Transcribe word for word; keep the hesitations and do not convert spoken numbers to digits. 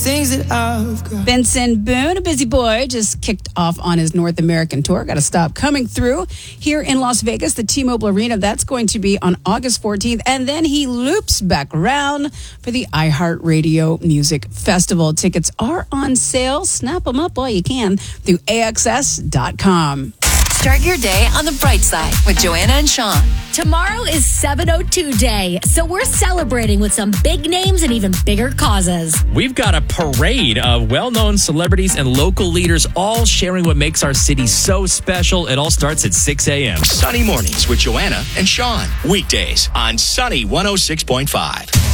things that I've got. Benson Boone, a busy boy, just kicked off on his North American tour. Got to stop coming through here in Las Vegas, the T-Mobile Arena. That's going to be on August fourteenth. And then he loops back around for the iHeartRadio Music Festival. Tickets are on sale. Snap them up while you can through A X S dot com. Start your day on the bright side with Joanna and Sean. Tomorrow is seven oh two Day, so we're celebrating with some big names and even bigger causes. We've got a parade of well-known celebrities and local leaders all sharing what makes our city so special. It all starts at six a.m. Sunny Mornings with Joanna and Sean. Weekdays on Sunny one oh six point five.